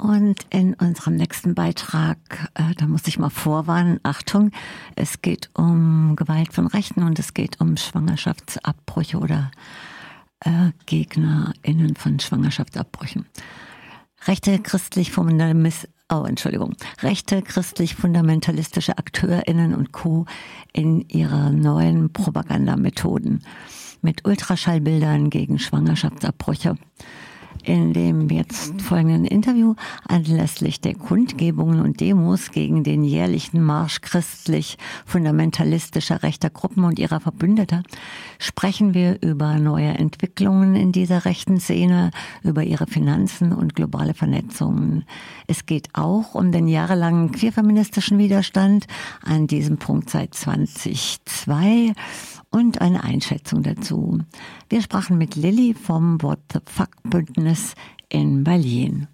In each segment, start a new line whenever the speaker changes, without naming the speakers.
Und in unserem nächsten Beitrag, da muss ich mal vorwarnen, Achtung, es geht um Gewalt von Rechten und es geht um Schwangerschaftsabbrüche oder GegnerInnen von Schwangerschaftsabbrüchen. Rechte christlich-fundamentalistische AkteurInnen und Co. in ihrer neuen Propagandamethoden mit Ultraschallbildern gegen Schwangerschaftsabbrüche. In dem jetzt folgenden Interview anlässlich der Kundgebungen und Demos gegen den jährlichen Marsch christlich-fundamentalistischer rechter Gruppen und ihrer Verbündeter sprechen wir über neue Entwicklungen in dieser rechten Szene, über ihre Finanzen und globale Vernetzungen. Es geht auch um den jahrelangen queerfeministischen Widerstand an diesem Punkt seit 2002 und eine Einschätzung dazu. Wir sprachen mit Lilly vom What the Fuck Bündnis in Berlin.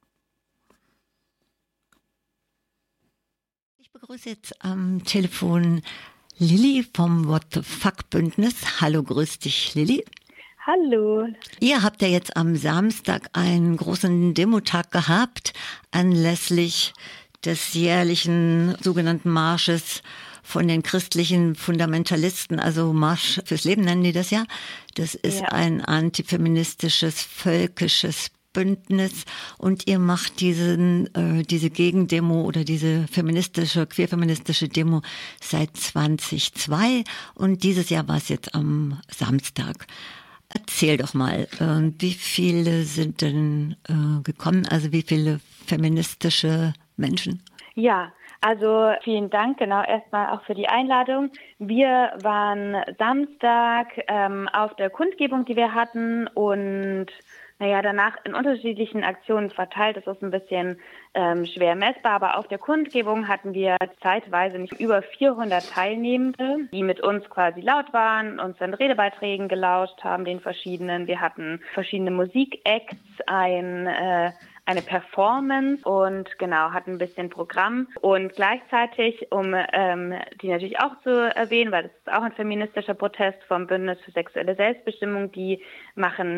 Ich begrüße jetzt am Telefon Lilly vom What the Fuck Bündnis. Hallo, grüß dich, Lilly.
Hallo.
Ihr habt ja jetzt am Samstag einen großen Demotag gehabt, anlässlich des jährlichen sogenannten Marsches von den christlichen Fundamentalisten, also Marsch fürs Leben nennen die das ja. Das ist ein antifeministisches, völkisches Bündnis und ihr macht diese Gegendemo oder diese queerfeministische Demo seit 2002 und dieses Jahr war es jetzt am Samstag. Erzähl doch mal, wie viele sind denn gekommen, also wie viele feministische Menschen?
Ja, also vielen Dank, genau, erstmal auch für die Einladung. Wir waren Samstag auf der Kundgebung, die wir hatten und danach in unterschiedlichen Aktionen verteilt. Das ist ein bisschen schwer messbar, aber auf der Kundgebung hatten wir zeitweise nicht über 400 Teilnehmende, die mit uns quasi laut waren, uns dann Redebeiträgen gelauscht haben, den verschiedenen. Wir hatten verschiedene Musikacts, eine Performance und genau, hatten ein bisschen Programm und gleichzeitig, um die natürlich auch zu erwähnen, weil das ist auch ein feministischer Protest vom Bündnis für sexuelle Selbstbestimmung, die machen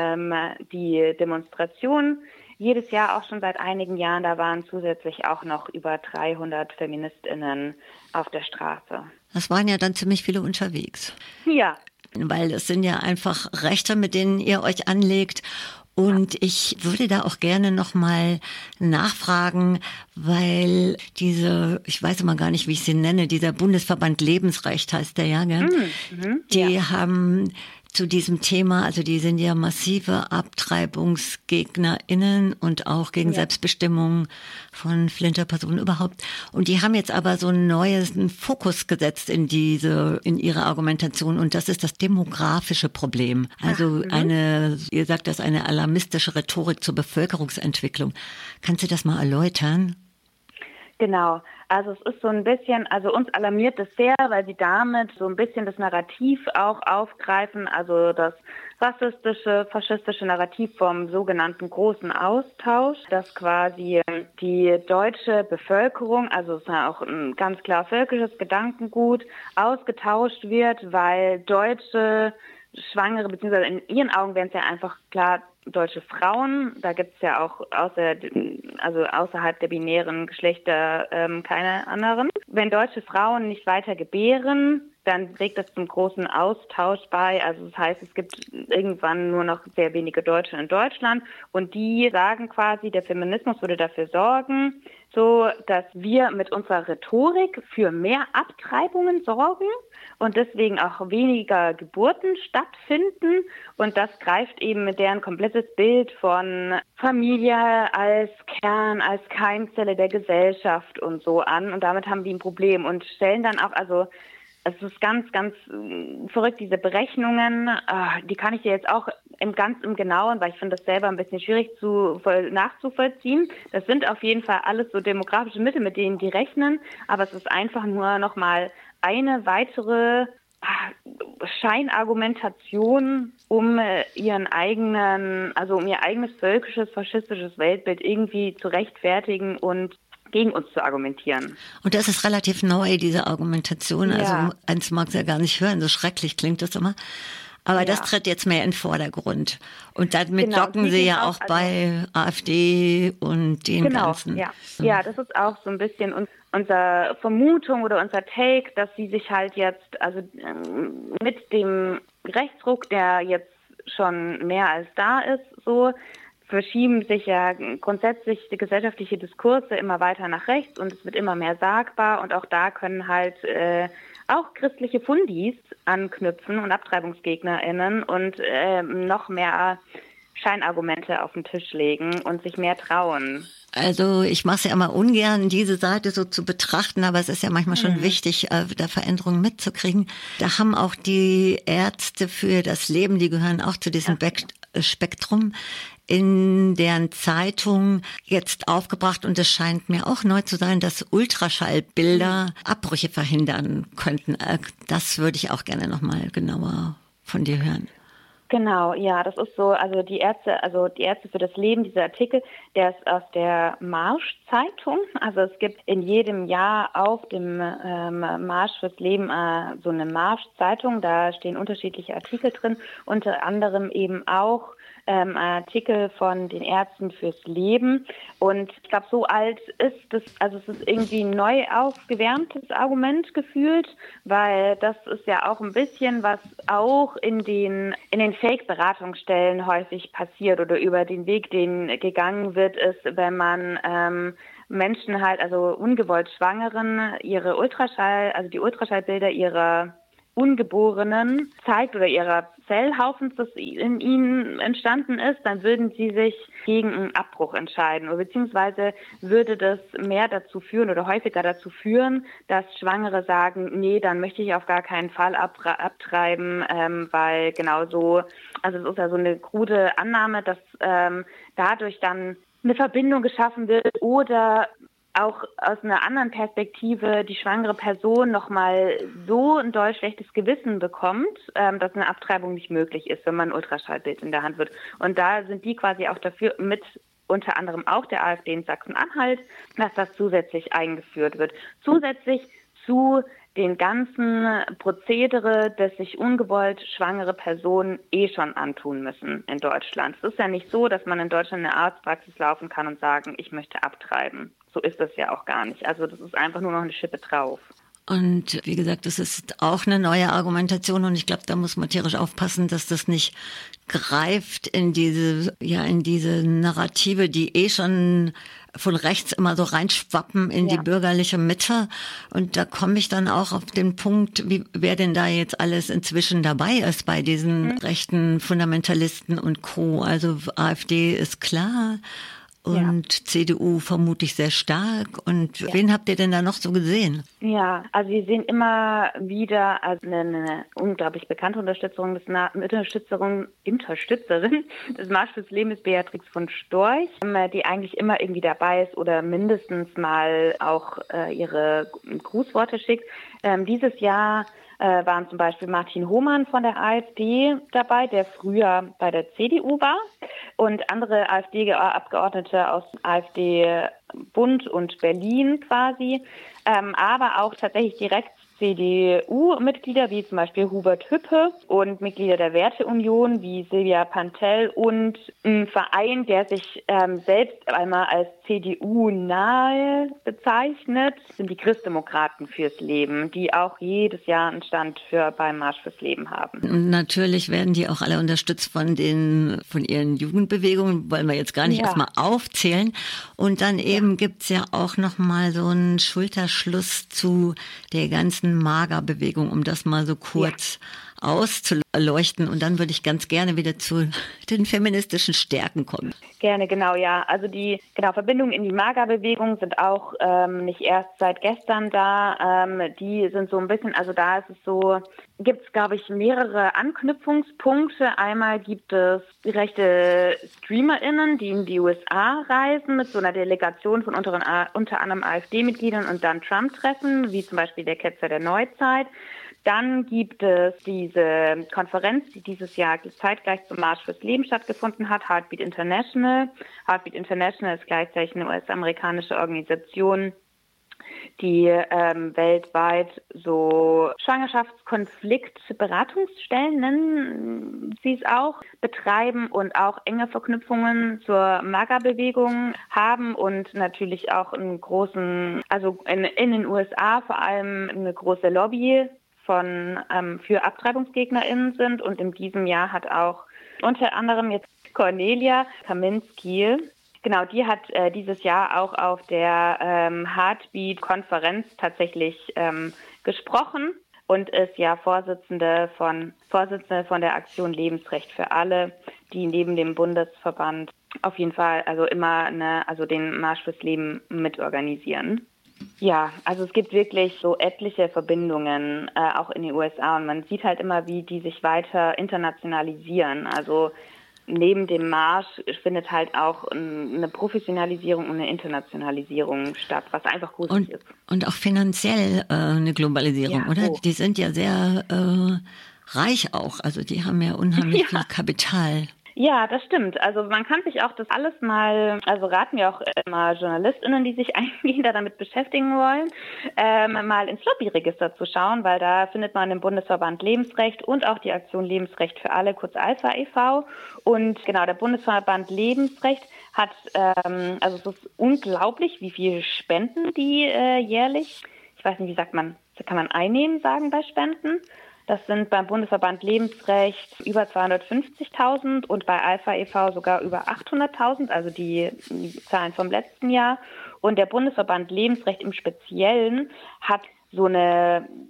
die Demonstration jedes Jahr auch schon seit einigen Jahren, da waren zusätzlich auch noch über 300 FeministInnen auf der Straße.
Das waren ja dann ziemlich viele unterwegs.
Ja.
Weil es sind ja einfach Rechte, mit denen ihr euch anlegt. Und ich würde da auch gerne nochmal nachfragen, weil ich weiß immer gar nicht, wie ich sie nenne, dieser Bundesverband Lebensrecht heißt der ja, gell? Die haben zu diesem Thema, also die sind ja massive AbtreibungsgegnerInnen und auch gegen Selbstbestimmung von Flinterpersonen überhaupt. Und die haben jetzt aber so einen neuen Fokus gesetzt in ihre Argumentation und das ist das demografische Problem. Also ihr sagt das, eine alarmistische Rhetorik zur Bevölkerungsentwicklung. Kannst du das mal erläutern?
Genau. Also es ist so ein bisschen, also uns alarmiert es sehr, weil sie damit so ein bisschen das Narrativ auch aufgreifen, also das rassistische, faschistische Narrativ vom sogenannten großen Austausch, dass quasi die deutsche Bevölkerung, also es ist ja auch ein ganz klar völkisches Gedankengut, ausgetauscht wird, weil deutsche Schwangere, beziehungsweise in ihren Augen wären es ja einfach klar deutsche Frauen, da gibt es ja auch außerhalb der binären Geschlechter keine anderen. Wenn deutsche Frauen nicht weiter gebären, dann trägt das zum großen Austausch bei. Also das heißt, es gibt irgendwann nur noch sehr wenige Deutsche in Deutschland und die sagen quasi, der Feminismus würde dafür sorgen, so dass wir mit unserer Rhetorik für mehr Abtreibungen sorgen und deswegen auch weniger Geburten stattfinden. Und das greift eben mit deren komplettes Bild von Familie als Kern, als Keimzelle der Gesellschaft und so an. Und damit haben die ein Problem und stellen dann auch, also es ist ganz, ganz verrückt, diese Berechnungen, die kann ich dir jetzt auch im Genauen, weil ich finde das selber ein bisschen schwierig nachzuvollziehen. Das sind auf jeden Fall alles so demografische Mittel, mit denen die rechnen, aber es ist einfach nur nochmal eine weitere Scheinargumentation, um ihr eigenes völkisches, faschistisches Weltbild irgendwie zu rechtfertigen und gegen uns zu argumentieren.
Und das ist relativ neu, diese Argumentation. Ja. Also eins mag es ja gar nicht hören, so schrecklich klingt das immer. Aber das tritt jetzt mehr in den Vordergrund. Und damit
Genau,
locken Sie ja auch bei AfD und den ganzen.
Ja, das ist auch so ein bisschen unsere Vermutung oder unser Take, dass sie sich halt jetzt, also mit dem Rechtsruck, der jetzt schon mehr als da ist, so verschieben sich ja grundsätzlich die gesellschaftliche Diskurse immer weiter nach rechts und es wird immer mehr sagbar und auch da können halt auch christliche Fundis anknüpfen und AbtreibungsgegnerInnen und noch mehr Scheinargumente auf den Tisch legen und sich mehr trauen.
Also ich mache es ja immer ungern, diese Seite so zu betrachten, aber es ist ja manchmal schon wichtig, da Veränderungen mitzukriegen. Da haben auch die Ärzte für das Leben, die gehören auch zu diesem Spektrum, in deren Zeitung jetzt aufgebracht und es scheint mir auch neu zu sein, dass Ultraschallbilder Abbrüche verhindern könnten. Das würde ich auch gerne nochmal genauer von dir hören.
Genau, ja, das ist so, also die Ärzte für das Leben, dieser Artikel, der ist aus der Marsch-Zeitung. Also es gibt in jedem Jahr auf dem Marsch fürs Leben so eine Marsch-Zeitung, da stehen unterschiedliche Artikel drin, unter anderem eben auch Artikel von den Ärzten fürs Leben. Und ich glaube, so alt ist das, also es ist irgendwie ein neu aufgewärmtes Argument gefühlt, weil das ist ja auch ein bisschen, was auch in den Fake-Beratungsstellen häufig passiert oder über den Weg, den gegangen wird, ist, wenn man Menschen halt, also ungewollt Schwangeren, die Ultraschallbilder ihrer Ungeborenen zeigt oder ihrer Zellhaufens, das in ihnen entstanden ist, dann würden sie sich gegen einen Abbruch entscheiden. Oder beziehungsweise würde das mehr dazu führen oder häufiger dazu führen, dass Schwangere sagen, nee, dann möchte ich auf gar keinen Fall abtreiben, weil genau so, also es ist ja so eine krude Annahme, dass dadurch dann eine Verbindung geschaffen wird oder auch aus einer anderen Perspektive die schwangere Person nochmal so ein doll schlechtes Gewissen bekommt, dass eine Abtreibung nicht möglich ist, wenn man ein Ultraschallbild in der Hand wird. Und da sind die quasi auch dafür mit unter anderem auch der AfD in Sachsen-Anhalt, dass das zusätzlich eingeführt wird. Zusätzlich zu den ganzen Prozedere, das sich ungewollt schwangere Personen schon antun müssen in Deutschland. Es ist ja nicht so, dass man in Deutschland in eine Arztpraxis laufen kann und sagen, ich möchte abtreiben. So ist das ja auch gar nicht. Also das ist einfach nur noch eine Schippe drauf.
Und wie gesagt, das ist auch eine neue Argumentation und ich glaube, da muss man tierisch aufpassen, dass das nicht greift in diese Narrative, die schon von rechts immer so reinschwappen in die bürgerliche Mitte. Und da komme ich dann auch auf den Punkt, wer denn da jetzt alles inzwischen dabei ist bei diesen rechten Fundamentalisten und Co. Also AfD ist klar. Und CDU vermutlich sehr stark. Und wen habt ihr denn da noch so gesehen?
Ja, also wir sehen immer wieder eine unglaublich bekannte Unterstützerin des Marsch fürs Leben ist Beatrix von Storch, die eigentlich immer irgendwie dabei ist oder mindestens mal auch ihre Grußworte schickt. Dieses Jahr waren zum Beispiel Martin Hohmann von der AfD dabei, der früher bei der CDU war, und andere AfD-Abgeordnete aus AfD-Bund und Berlin quasi, aber auch tatsächlich direkt CDU-Mitglieder wie zum Beispiel Hubert Hüppe und Mitglieder der Werteunion wie Silvia Pantel und ein Verein, der sich selbst einmal als CDU-nahe bezeichnet, sind die Christdemokraten fürs Leben, die auch jedes Jahr einen Stand beim Marsch fürs Leben haben.
Und natürlich werden die auch alle unterstützt von ihren Jugendbewegungen, wollen wir jetzt gar nicht erstmal aufzählen. Und dann eben gibt's ja auch nochmal so einen Schulterschluss zu der ganzen Magerbewegung, um das mal so kurz auszuleuchten. Und dann würde ich ganz gerne wieder zu den feministischen Stärken kommen.
Gerne, genau, ja. Also die Verbindungen in die Magerbewegung sind auch nicht erst seit gestern da. Die sind so ein bisschen, also da ist es so, gibt es, glaube ich, mehrere Anknüpfungspunkte. Einmal gibt es rechte StreamerInnen, die in die USA reisen mit so einer Delegation von unter anderem AfD-Mitgliedern und dann Trump treffen, wie zum Beispiel der Ketzer der Neuzeit. Dann gibt es diese Konferenz, die dieses Jahr zeitgleich zum Marsch fürs Leben stattgefunden hat, Heartbeat International. Heartbeat International ist gleichzeitig eine US-amerikanische Organisation, die weltweit so Schwangerschaftskonfliktberatungsstellen, nennen sie es auch, betreiben und auch enge Verknüpfungen zur MAGA-Bewegung haben und natürlich auch einen großen, also in den USA vor allem eine große Lobby für AbtreibungsgegnerInnen sind. Und in diesem Jahr hat auch unter anderem jetzt Cornelia Kaminski, genau, die hat dieses Jahr auch auf der Heartbeat-Konferenz tatsächlich gesprochen und ist ja Vorsitzende von der Aktion Lebensrecht für alle, die neben dem Bundesverband auf jeden Fall also immer den Marsch fürs Leben mitorganisieren. Ja, also es gibt wirklich so etliche Verbindungen, auch in den USA, und man sieht halt immer, wie die sich weiter internationalisieren. Also neben dem Marsch findet halt auch eine Professionalisierung und eine Internationalisierung statt, was einfach gut ist.
Und auch finanziell eine Globalisierung, ja, oder? Die sind ja sehr reich auch, also die haben ja unheimlich viel Kapital.
Ja, das stimmt. Also man kann sich auch das alles mal, also raten wir auch immer JournalistInnen, die sich eingehend damit beschäftigen wollen, mal ins Lobbyregister zu schauen, weil da findet man den Bundesverband Lebensrecht und auch die Aktion Lebensrecht für alle, kurz Alpha e.V. Und genau, der Bundesverband Lebensrecht hat, also es ist unglaublich, wie viel Spenden die jährlich, ich weiß nicht, kann man einnehmen sagen bei Spenden? Das sind beim Bundesverband Lebensrecht über 250.000 und bei Alpha e.V. sogar über 800.000, also die Zahlen vom letzten Jahr. Und der Bundesverband Lebensrecht im Speziellen hat einen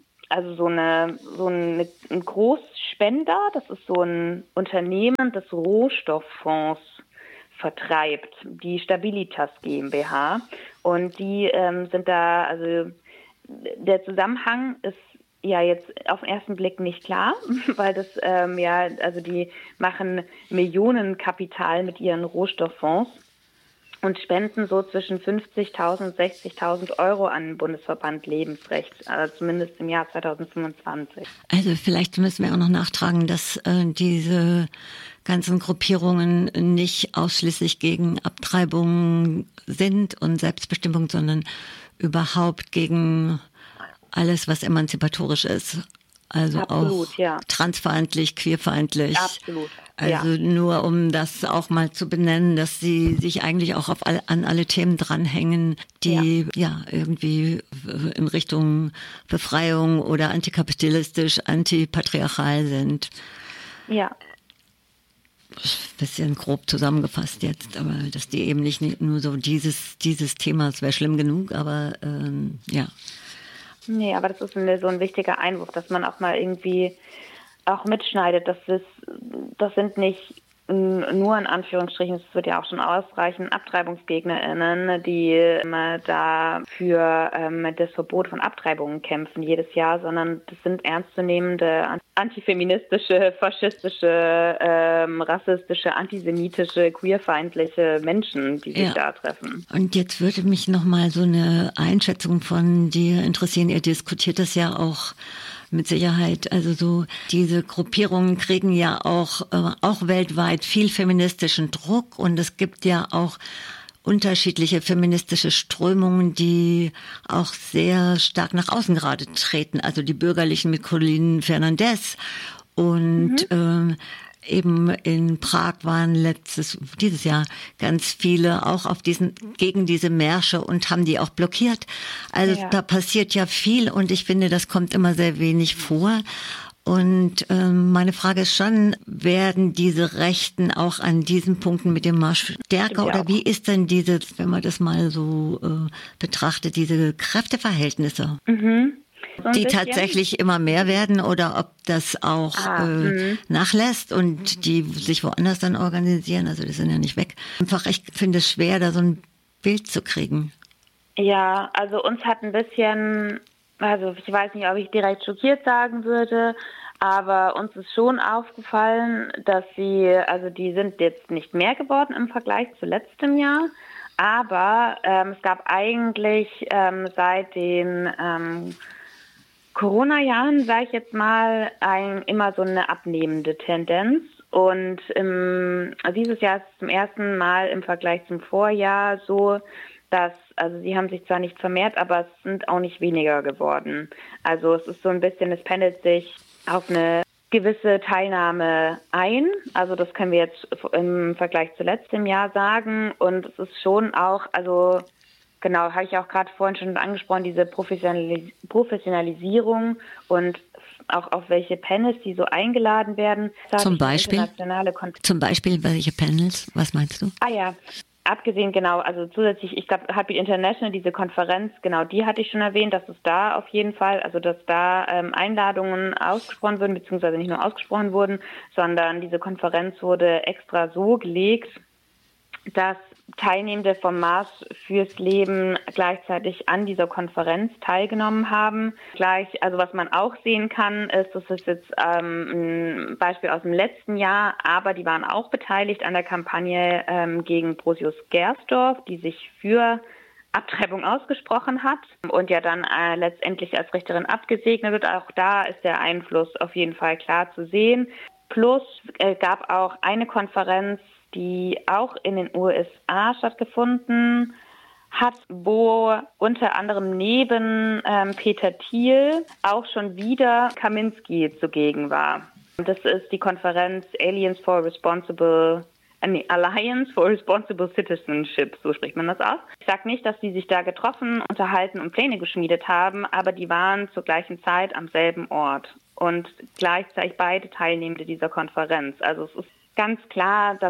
Großspender, das ist so ein Unternehmen, das Rohstofffonds vertreibt, die Stabilitas GmbH. Und die sind da, also der Zusammenhang ist ja jetzt auf den ersten Blick nicht klar, weil das die machen Millionenkapital mit ihren Rohstofffonds und spenden so zwischen 50.000 und 60.000 Euro an den Bundesverband Lebensrecht, also zumindest im Jahr 2025.
Also vielleicht müssen wir auch noch nachtragen, dass diese ganzen Gruppierungen nicht ausschließlich gegen Abtreibung sind und Selbstbestimmung, sondern überhaupt gegen alles, was emanzipatorisch ist. Also absolut, auch transfeindlich, queerfeindlich.
Absolut.
Also nur um das auch mal zu benennen, dass sie sich eigentlich auch an alle Themen dranhängen, die irgendwie in Richtung Befreiung oder antikapitalistisch, antipatriarchal sind.
Ja.
Bisschen grob zusammengefasst jetzt, aber dass die eben nicht nur so dieses Thema, das wäre schlimm genug, aber ja.
Nee, aber das ist so ein wichtiger Einwurf, dass man auch mal irgendwie auch mitschneidet. Das sind nicht nur in Anführungsstrichen, es wird ja auch schon ausreichen, AbtreibungsgegnerInnen, die da für das Verbot von Abtreibungen kämpfen jedes Jahr, sondern das sind ernstzunehmende antifeministische, faschistische, rassistische, antisemitische, queerfeindliche Menschen, die sich da treffen.
Und jetzt würde mich nochmal so eine Einschätzung von dir interessieren. Ihr diskutiert das ja auch mit Sicherheit. Also so diese Gruppierungen kriegen ja auch weltweit viel feministischen Druck, und es gibt ja auch unterschiedliche feministische Strömungen, die auch sehr stark nach außen gerade treten. Also die Bürgerlichen mit Colin Fernandez und eben in Prag waren dieses Jahr ganz viele auch gegen diese Märsche und haben die auch blockiert. Also da passiert ja viel, und ich finde, das kommt immer sehr wenig vor. Und meine Frage ist schon, werden diese Rechten auch an diesen Punkten mit dem Marsch stärker, oder wie ist denn wenn man das mal so betrachtet, diese Kräfteverhältnisse? Die tatsächlich immer mehr werden, oder ob das auch nachlässt und die sich woanders dann organisieren, also die sind ja nicht weg. Einfach, ich finde es schwer, da so ein Bild zu kriegen.
Ja, also uns hat ein bisschen, also ich weiß nicht, ob ich direkt schockiert sagen würde, aber uns ist schon aufgefallen, dass die sind jetzt nicht mehr geworden im Vergleich zu letztem Jahr, aber es gab eigentlich seit den Corona-Jahren, sage ich jetzt mal, immer so eine abnehmende Tendenz. Und dieses Jahr ist es zum ersten Mal im Vergleich zum Vorjahr so, Also sie haben sich zwar nicht vermehrt, aber es sind auch nicht weniger geworden. Also es ist so ein bisschen, es pendelt sich auf eine gewisse Teilnahme ein. Also das können wir jetzt im Vergleich zu letztem Jahr sagen. Und es ist schon auch, also genau, habe ich auch gerade vorhin schon angesprochen, diese Professionalisierung und auch auf welche Panels die so eingeladen werden.
Zum Beispiel welche Panels? Was meinst du?
Ah ja, abgesehen, genau, also zusätzlich, ich glaube, Heartbeat International, diese Konferenz, genau, die hatte ich schon erwähnt, dass es da auf jeden Fall, also dass da Einladungen ausgesprochen wurden, beziehungsweise nicht nur ausgesprochen wurden, sondern diese Konferenz wurde extra so gelegt, dass Teilnehmende vom Marsch fürs Leben gleichzeitig an dieser Konferenz teilgenommen haben. Also was man auch sehen kann, ist, das ist jetzt ein Beispiel aus dem letzten Jahr, aber die waren auch beteiligt an der Kampagne gegen Brosius Gersdorf, die sich für Abtreibung ausgesprochen hat und ja dann letztendlich als Richterin abgesegnet wird. Auch da ist der Einfluss auf jeden Fall klar zu sehen. Plus gab auch eine Konferenz, die auch in den USA stattgefunden hat, wo unter anderem neben Peter Thiel auch schon wieder Kaminski zugegen war. Das ist die Konferenz Alliance for Responsible Citizenship, so spricht man das aus. Ich sage nicht, dass die sich da getroffen, unterhalten und Pläne geschmiedet haben, aber die waren zur gleichen Zeit am selben Ort und gleichzeitig beide Teilnehmende dieser Konferenz. Also es ist ganz klar, dass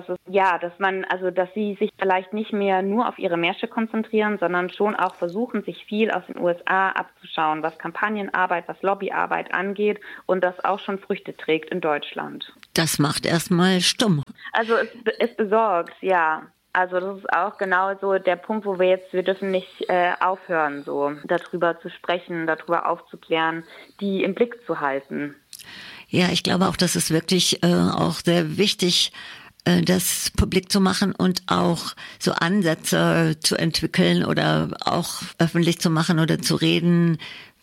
sie sich vielleicht nicht mehr nur auf ihre Märsche konzentrieren, sondern schon auch versuchen, sich viel aus den USA abzuschauen, was Kampagnenarbeit, was Lobbyarbeit angeht und das auch schon Früchte trägt in Deutschland.
Das macht erstmal stumm.
Also es besorgt, ja. Also das ist auch genau so der Punkt, wo wir dürfen nicht aufhören, so darüber zu sprechen, darüber aufzuklären, die im Blick zu halten.
Ja, ich glaube auch, das ist wirklich auch sehr wichtig, das publik zu machen und auch so Ansätze zu entwickeln oder auch öffentlich zu machen oder zu reden,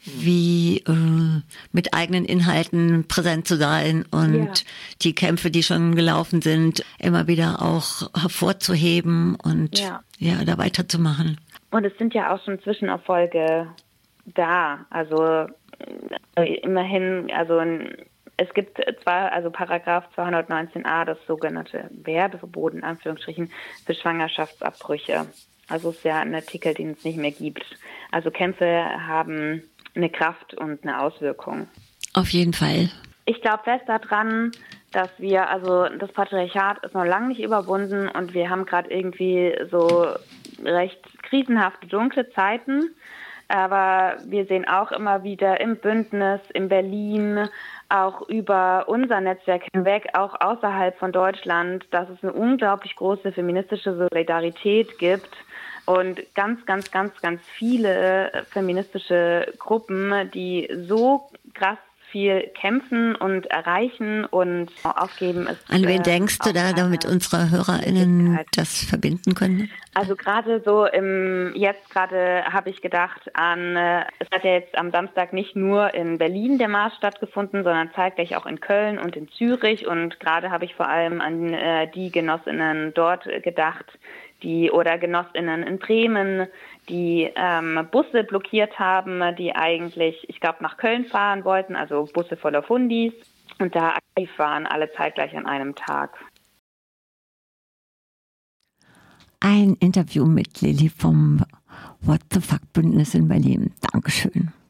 wie mit eigenen Inhalten präsent zu sein und die Kämpfe, die schon gelaufen sind, immer wieder auch hervorzuheben und da weiterzumachen.
Und es sind ja auch schon Zwischenerfolge da. Also immerhin, also es gibt zwar, also Paragraph 219a, das sogenannte Werbeverbot in Anführungsstrichen für Schwangerschaftsabbrüche. Also es ist ja ein Artikel, den es nicht mehr gibt. Also Kämpfe haben eine Kraft und eine Auswirkung.
Auf jeden Fall.
Ich glaube fest daran, dass das Patriarchat ist noch lange nicht überwunden und wir haben gerade irgendwie so recht krisenhafte, dunkle Zeiten. Aber wir sehen auch immer wieder im Bündnis, in Berlin, auch über unser Netzwerk hinweg, auch außerhalb von Deutschland, dass es eine unglaublich große feministische Solidarität gibt und ganz, ganz, ganz, ganz viele feministische Gruppen, die so krass viel kämpfen und erreichen und aufgeben ist.
An wen denkst du da, damit unsere HörerInnen das verbinden können?
Also gerade so jetzt habe ich gedacht es hat ja jetzt am Samstag nicht nur in Berlin der Marsch stattgefunden, sondern zeitgleich auch in Köln und in Zürich und gerade habe ich vor allem an die Genossinnen dort gedacht, oder GenossInnen in Bremen, die Busse blockiert haben, die eigentlich, ich glaube, nach Köln fahren wollten, also Busse voller Fundis und da aktiv waren, alle zeitgleich an einem Tag.
Ein Interview mit Lilly vom What the Fuck Bündnis in Berlin. Dankeschön.